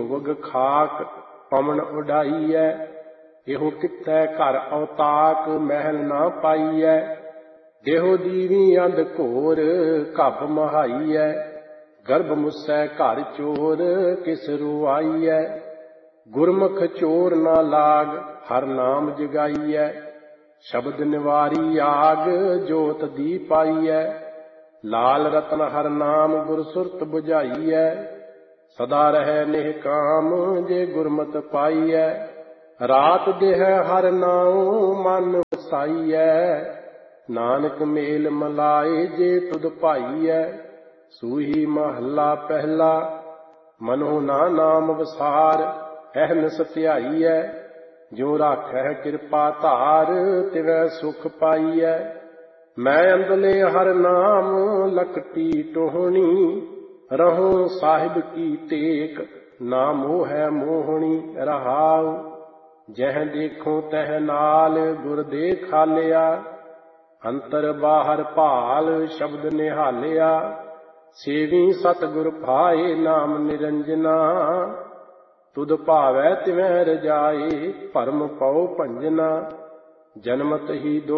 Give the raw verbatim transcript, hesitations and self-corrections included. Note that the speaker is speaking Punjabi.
ਭੁਵਗ ਖਾਕ ਪਵਨ ਉਡਾਈਐ। ਇਹੋ ਕਿੱਥੈ ਘਰ ਅਵਤਾਕ ਮਹਿਲ ਨਾ ਪਾਈਐ। ਦੇਹੋ ਦੀਵੀ ਅੰਧ ਘੋਰ ਘੱਬ ਮਹਾਈਐ। ਗਰਭ ਮੁੱਸੈ ਘਰ ਚੋਰ ਕਿਸ ਰੁਆਈਐ। ਗੁਰਮੁਖ ਚੋਰ ਨਾ ਲਾਗ ਹਰ ਨਾਮ ਜਗਾਈਐ। ਸ਼ਬਦ ਨਿਵਾਰੀ ਆਗ ਜੋਤ ਦੀ ਪਾਈਐ। ਲਾਲ ਰਤਨ ਹਰ ਨਾਮ ਗੁਰ ਸੁਰਤ ਬੁਝਾਈਐ। ਸਦਾ ਰਹਿ ਨਿਹਕਾਮ ਜੇ ਗੁਰਮਤਿ ਪਾਈਐ। ਰਾਤ ਦੇਹ ਹਰ ਨਾਉ ਮਨ ਵਸਾਈਐ। ਨਾਨਕ ਮੇਲ ਮਲਾਏ ਜੇ ਤੁਧ ਭਾਈਐ। ਸੂਹੀ ਮਹੱਲਾ ਪਹਿਲਾ ਮਨੋ ਨਾ ਨਾਮ ਵਸਾਰ ਅਹਨਿਸ ਧਿਆਈਐ। ਜੋ ਰਾਖੈ ਕਿਰਪਾ ਧਾਰ ਤਿਵੈ ਸੁਖ ਪਾਈਐ। ਮੈਂ ਅੰਦਲੇ ਹਰ ਨਾਮ ਲਕਟੀ ਟੋਹਣੀ। ਰਹੋ ਸਾਹਿਬ ਕੀ ਟੇਕ ਨਾ ਮੋਹੈ ਮੋਹਣੀ ਰਹਾਉ। ਜਹ ਦੇਖੋ ਤਹ ਨਾਲ ਗੁਰ ਦੇ ਖਾਲਿਆ। ਅੰਤਰ ਬਾਹਰ ਭਾਲ ਸ਼ਬਦ ਨਿਹਾਲਿਆ। ਸੇਵੀ ਸਤਿਗੁਰ ਭਾਏ ਨਾਮ ਨਿਰੰਜਨਾ। ਤੁਧ ਭਾਵੈ ਤਿਵੈ ਰਜਾਏ ਭਰਮ ਪਉ ਭੰਜਨਾ। ਜਨਮਤ ਹੀ